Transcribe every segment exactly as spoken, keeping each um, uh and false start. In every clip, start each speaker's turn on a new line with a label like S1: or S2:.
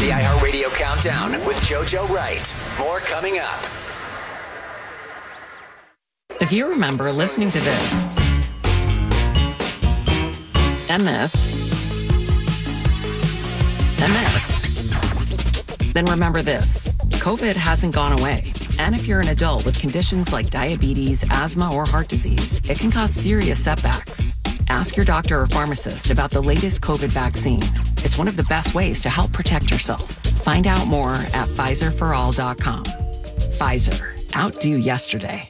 S1: The iHeartRadio Countdown with JoJo Wright. More coming up.
S2: If you remember listening to this and this and this, then remember this. COVID hasn't gone away. And if you're an adult with conditions like diabetes, asthma, or heart disease, it can cause serious setbacks. Ask your doctor or pharmacist about the latest COVID vaccine. It's one of the best ways to help protect yourself. Find out more at Pfizer for all dot com. Pfizer. Outdo yesterday.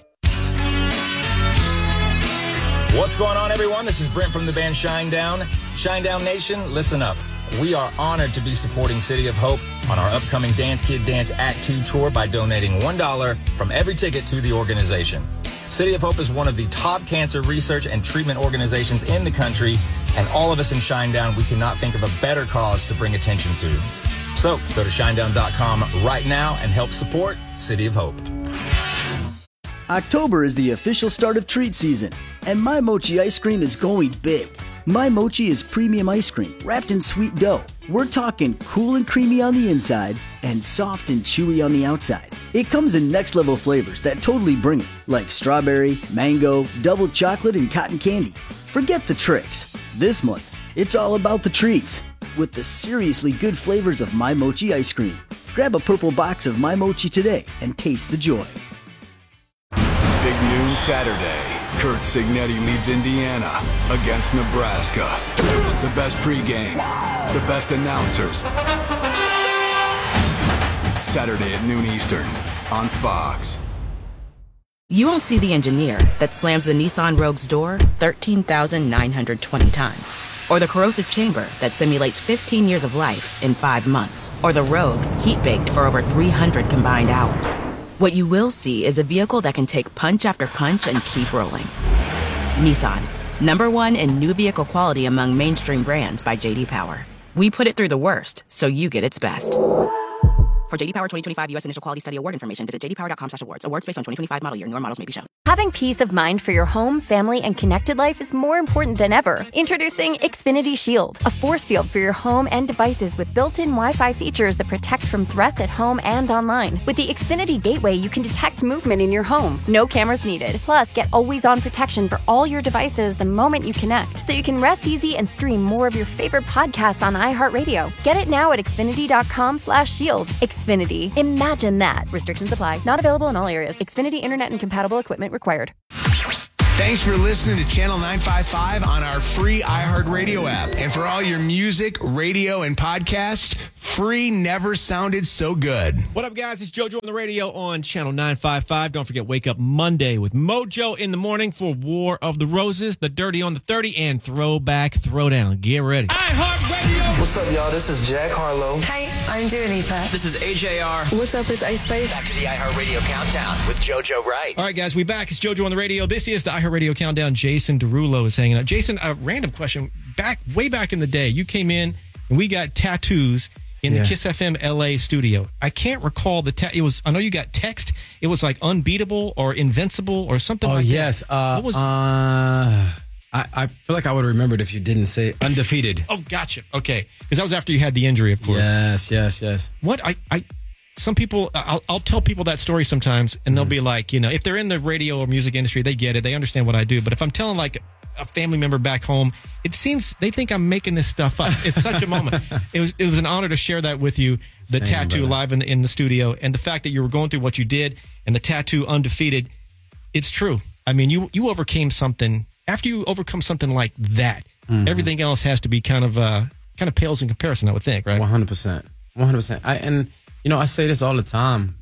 S3: What's going on, everyone? This is Brent from the band Shinedown. Shinedown Nation, listen up. We are honored to be supporting City of Hope on our upcoming Dance Kid Dance Act two tour by donating one dollar from every ticket to the organization. City of Hope is one of the top cancer research and treatment organizations in the country, and all of us in Shinedown, we cannot think of a better cause to bring attention to. So go to shinedown dot com right now and help support City of Hope.
S4: October is the official start of treat season, and My Mochi ice cream is going big. My Mochi is premium ice cream wrapped in sweet dough. We're talking cool and creamy on the inside and soft and chewy on the outside. It comes in next level flavors that totally bring it, like strawberry, mango, double chocolate, and cotton candy. Forget the tricks. This month, it's all about the treats with the seriously good flavors of My Mochi ice cream. Grab a purple box of My Mochi today and taste the joy.
S5: Big noon Saturday. Kurt Signetti leads Indiana against Nebraska. The best pregame, the best announcers. Saturday at noon Eastern on Fox.
S6: You won't see the engineer that slams the Nissan Rogue's door thirteen thousand nine hundred twenty times. Or the corrosive chamber that simulates fifteen years of life in five months. Or the Rogue heat-baked for over three hundred combined hours. What you will see is a vehicle that can take punch after punch and keep rolling. Nissan, number one in new vehicle quality among mainstream brands by J D Power. We put it through the worst, so you get its best. For J D Power twenty twenty-five U S Initial Quality Study Award information, visit j d power dot com slash awards. Awards based on twenty twenty-five model year. Newer models may be shown.
S7: Having peace of mind for your home, family, and connected life is more important than ever. Introducing Xfinity Shield, a force field for your home and devices with built-in Wi-Fi features that protect from threats at home and online. With the Xfinity Gateway, you can detect movement in your home. No cameras needed. Plus, get always-on protection for all your devices the moment you connect, so you can rest easy and stream more of your favorite podcasts on iHeartRadio. Get it now at xfinity dot com slash shield. Xfinity. Imagine that. Restrictions apply. Not available in all areas. Xfinity Internet and compatible equipment required.
S8: Thanks for listening to Channel nine fifty-five on our free iHeartRadio app. And for all your music, radio, and podcasts, free never sounded so good.
S9: What up, guys? It's JoJo on the radio on Channel nine fifty-five. Don't forget, Wake Up Monday with Mojo in the morning for War of the Roses, The Dirty on the thirty, and Throwback Throwdown. Get ready.
S10: iHeartRadio. What's up, y'all? This is Jack Harlow.
S11: Hey, I'm Dua Lipa.
S1: This is A J R.
S11: What's up? It's Ice Spice.
S1: Back to the iHeartRadio Countdown with JoJo Wright.
S9: All right, guys, we back. It's JoJo on the radio. This is the iHeartRadio Countdown. Jason Derulo is hanging out. Jason, a random question. Back way back in the day, you came in and we got tattoos in yeah. the Kiss F M L A studio. I can't recall the ta- it was. I know you got text. It was like unbeatable or invincible or something
S12: oh,
S9: like
S12: yes.
S9: that.
S12: Uh,
S9: what was?
S12: Uh, I, I feel like I would have remembered if you didn't say undefeated.
S9: Oh, gotcha. Okay, because that was after you had the injury, of course.
S12: Yes, yes, yes.
S9: What I, I some people, I'll, I'll tell people that story sometimes, and they'll mm. be like, you know, if they're in the radio or music industry, they get it, they understand what I do. But if I'm telling like a family member back home, it seems they think I'm making this stuff up. It's such a moment. It was it was an honor to share that with you. The Same, tattoo brother. live in the, in the studio, and the fact that you were going through what you did, and the tattoo undefeated. It's true. I mean, you you overcame something. After you overcome something like that, mm-hmm. everything else has to be kind of uh, kind of pales in comparison, I would think, right?
S12: one hundred percent. one hundred percent. I, and, you know, I say this all the time.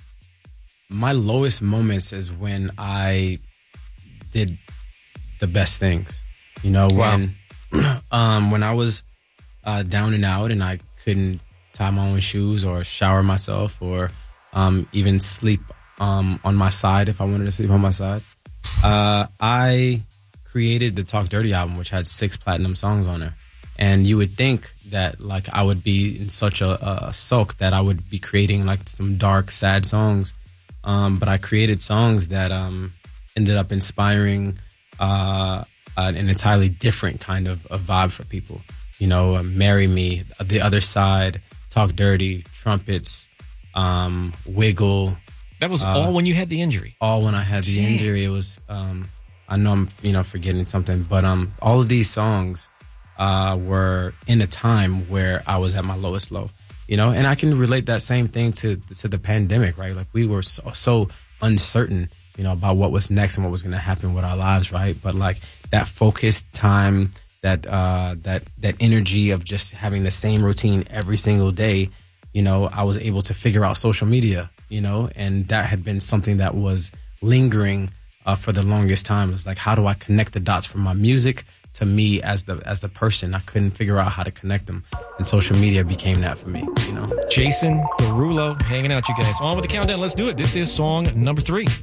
S12: My lowest moments is when I did the best things. You know,
S9: wow.
S12: when um, when I was uh, down and out and I couldn't tie my own shoes or shower myself or um, even sleep um, on my side if I wanted to sleep on my side. Uh, I created the Talk Dirty album, which had six platinum songs on it. And you would think that like I would be in such a, a sulk that I would be creating like some dark, sad songs. Um, but I created songs that um, ended up inspiring uh, an entirely different kind of, of vibe for people. You know, uh, Marry Me, The Other Side, Talk Dirty, Trumpets, um, Wiggle.
S9: That was
S12: uh,
S9: all when you had the injury?
S12: All when I had the
S9: Damn.
S12: injury. It was, um, I know I'm, you know, forgetting something, but um, all of these songs uh, were in a time where I was at my lowest low, you know, and I can relate that same thing to to the pandemic, right? Like we were so, so uncertain, you know, about what was next and what was going to happen with our lives, right? But like that focused time, that uh, that that energy of just having the same routine every single day, you know, I was able to figure out social media, you know, and that had been something that was lingering uh, for the longest time. It was like, how do I connect the dots from my music to me as the as the person? I couldn't figure out how to connect them, and social media became that for me, you know.
S9: Jason Derulo hanging out, you guys. On with the countdown. Let's do it. This is song number three.